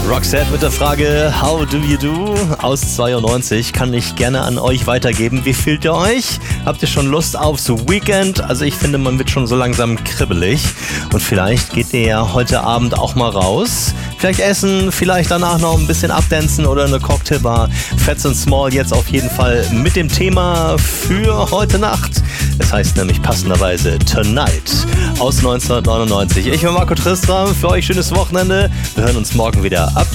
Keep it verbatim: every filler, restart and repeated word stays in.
Roxette mit der Frage How do you do? Aus zweiundneunzig kann ich gerne an euch weitergeben. Wie fühlt ihr euch? Habt ihr schon Lust aufs Weekend? Also ich finde, man wird schon so langsam kribbelig. Und vielleicht geht ihr ja heute Abend auch mal raus. Vielleicht essen, vielleicht danach noch ein bisschen abdancen oder eine Cocktailbar. Fats and Small jetzt auf jeden Fall mit dem Thema für heute Nacht. Es heißt nämlich passenderweise Tonight aus neunzehnhundertneunundneunzig. Ich bin Marco Tristram, für euch schönes Wochenende. Wir hören uns morgen wieder ab